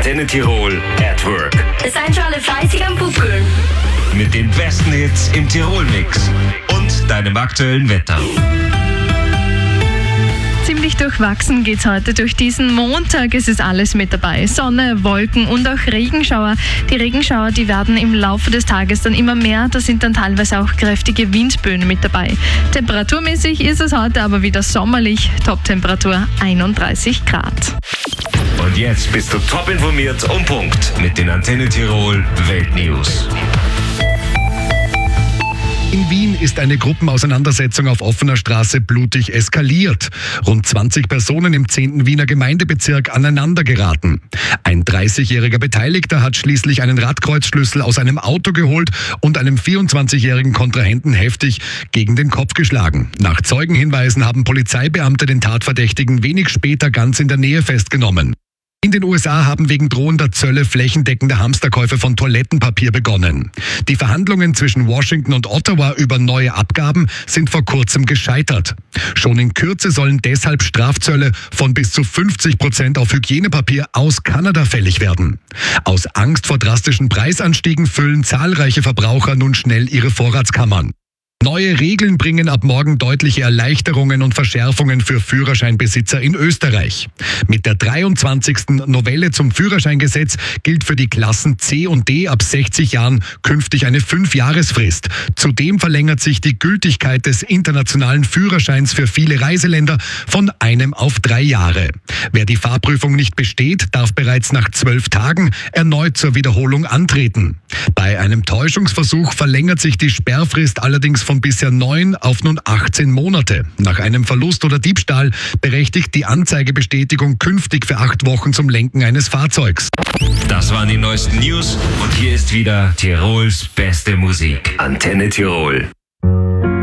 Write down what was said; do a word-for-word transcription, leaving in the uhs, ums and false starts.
Antenne Tirol at Work. Seid schon alle fleißig am Buckeln. Mit den besten Hits im Tirol-Mix und deinem aktuellen Wetter. Ziemlich durchwachsen geht's heute durch diesen Montag. Es ist alles mit dabei. Sonne, Wolken und auch Regenschauer. Die Regenschauer, die werden im Laufe des Tages dann immer mehr. Da sind dann teilweise auch kräftige Windböen mit dabei. Temperaturmäßig ist es heute aber wieder sommerlich. Toptemperatur einunddreißig Grad. Und jetzt bist du top informiert und Punkt mit den Antenne Tirol Weltnews. In Wien ist eine Gruppenauseinandersetzung auf offener Straße blutig eskaliert. Rund zwanzig Personen im zehnten Wiener Gemeindebezirk aneinandergeraten. Ein dreißigjähriger Beteiligter hat schließlich einen Radkreuzschlüssel aus einem Auto geholt und einem vierundzwanzigjährigen Kontrahenten heftig gegen den Kopf geschlagen. Nach Zeugenhinweisen haben Polizeibeamte den Tatverdächtigen wenig später ganz in der Nähe festgenommen. In den U S A haben wegen drohender Zölle flächendeckende Hamsterkäufe von Toilettenpapier begonnen. Die Verhandlungen zwischen Washington und Ottawa über neue Abgaben sind vor kurzem gescheitert. Schon in Kürze sollen deshalb Strafzölle von bis zu fünfzig Prozent auf Hygienepapier aus Kanada fällig werden. Aus Angst vor drastischen Preisanstiegen füllen zahlreiche Verbraucher nun schnell ihre Vorratskammern. Neue Regeln bringen ab morgen deutliche Erleichterungen und Verschärfungen für Führerscheinbesitzer in Österreich. Mit der dreiundzwanzigsten Novelle zum Führerscheingesetz gilt für die Klassen C und D ab sechzig Jahren künftig eine Fünfjahresfrist. Zudem verlängert sich die Gültigkeit des internationalen Führerscheins für viele Reiseländer von einem auf drei Jahre. Wer die Fahrprüfung nicht besteht, darf bereits nach zwölf Tagen erneut zur Wiederholung antreten. Bei einem Täuschungsversuch verlängert sich die Sperrfrist allerdings von bisher neun auf nun achtzehn Monate. Nach einem Verlust oder Diebstahl berechtigt die Anzeigebestätigung künftig für acht Wochen zum Lenken eines Fahrzeugs. Das waren die neuesten News und hier ist wieder Tirols beste Musik. Antenne Tirol.